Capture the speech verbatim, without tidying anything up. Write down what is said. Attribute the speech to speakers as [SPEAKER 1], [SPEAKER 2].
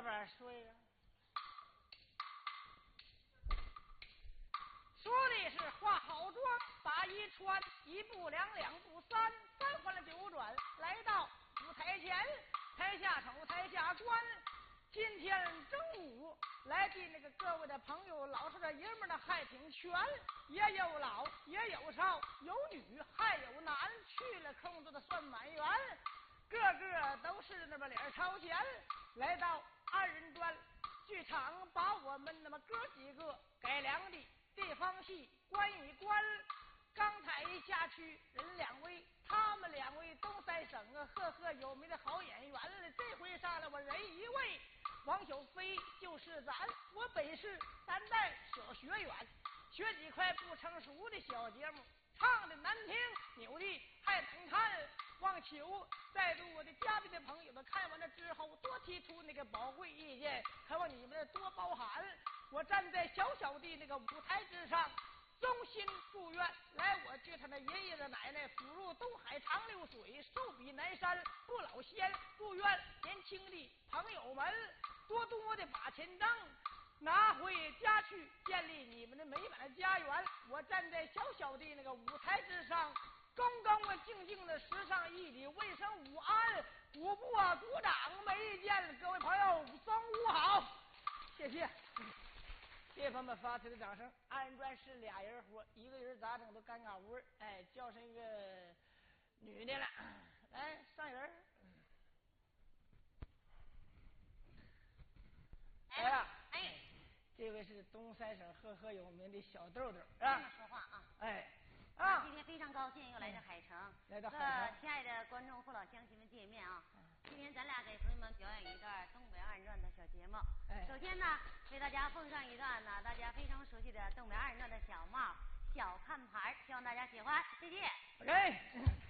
[SPEAKER 1] 段睡啊。说的是化好妆，把衣穿，一步两两步三，三换了九转，来到舞台前，台下丑，台下观。今天正午来的那个各位的朋友，老少的爷们的还挺全，也有老也有少，有女还有男，去了空子的算满员，个个都是那么脸朝前。来到二人转剧场，把我们那么哥几个改良的地方戏观一观。刚才一下去人两位，他们两位东三省啊赫赫有名的好演员了。这回上来我人一位，王小飞就是咱，我本是担待小学员，学几块不成熟的小节目，唱的难听，扭的还难看。望求在座我的嘉宾的朋友们看完了之后，多提出那个宝贵意见，还望你们多包涵。我站在小小的那个舞台之上，衷心祝愿来我这他的爷爷的奶奶福入东海长流水，寿比南山不老仙。祝愿年轻的朋友们多多的把钱挣，拿回家去建立你们的美满的家园。我站在小小的那个舞台之上，恭恭啊静静的十上一礼，问声午安，鼓部啊鼓掌，没意见。各位朋友中午好，谢谢。谢谢朋友们发出的掌声。二人转是俩人活，一个人咋整都尴尬无味。哎，叫上一个女的了，来上人。来了，哎，这位是东三省赫赫有名的小豆豆啊。
[SPEAKER 2] 这么说话啊？
[SPEAKER 1] 哎，啊，
[SPEAKER 2] 今天非常高兴又来到海城，
[SPEAKER 1] 来到海城，
[SPEAKER 2] 和亲爱的观众父老乡亲们见面啊。今天咱俩给朋友们表演一段东北二人转的小节目。
[SPEAKER 1] 哎，
[SPEAKER 2] 首先呢，为大家奉上一段呢大家非常熟悉的东北二人转的小帽小看牌，希望大家喜欢，谢谢。
[SPEAKER 1] OK。